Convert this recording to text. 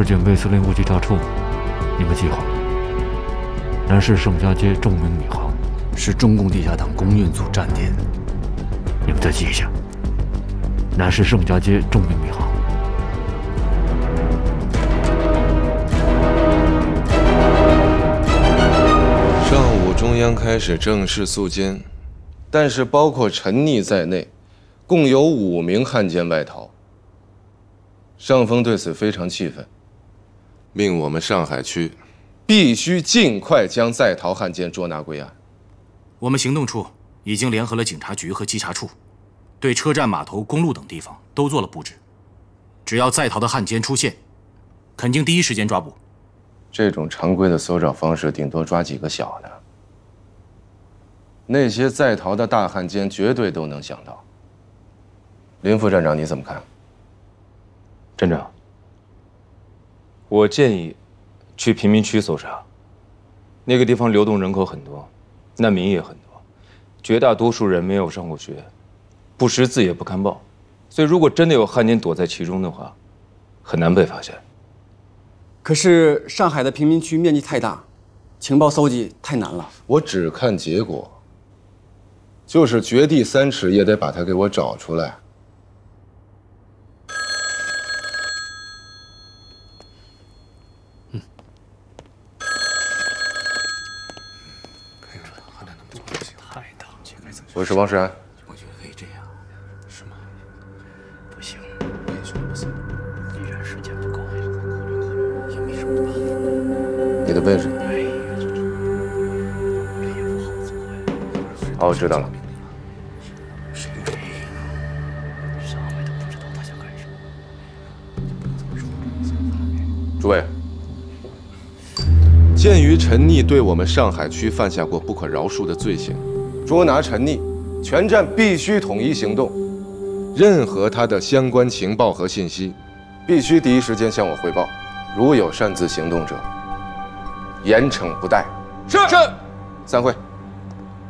是警备司令部稽查处，你们记好。南市盛家街重名米行是中共地下党公运组站点， 你们再记一下。南市盛家街重名米行。 上午中央开始正式肃监，但是包括陈逆在内，共有5名汉奸外逃。上峰对此非常气愤，命我们上海区必须尽快将在逃汉奸捉拿归案。 我们行动处已经联合了警察局和稽查处，对车站、码头、公路等地方都做了布置。只要在逃的汉奸出现，肯定第一时间抓捕。 这种常规的搜找方式，顶多抓几个小的。那些在逃的大汉奸绝对都能想到。林副站长，你怎么看？ 站长，我建议去贫民区搜查，那个地方流动人口很多，难民也很多，绝大多数人没有上过学，不识字也不看报，所以如果真的有汉奸躲在其中的话，很难被发现。 可是上海的贫民区面积太大，情报搜集太难了。 我只看结果，就是掘地3尺也得把他给我找出来。我是王世安。 我觉得可以这样，是吗？ 不行，医院时间不够，也没什么办法。 你的位置？好，我知道了。 上海都不知道他想干什么。 诸位，鉴于陈逆对我们上海区犯下过不可饶恕的罪行，捉拿陈逆，全站必须统一行动。任何他的相关情报和信息，必须第一时间向我汇报。如有擅自行动者，严惩不贷。是。散会。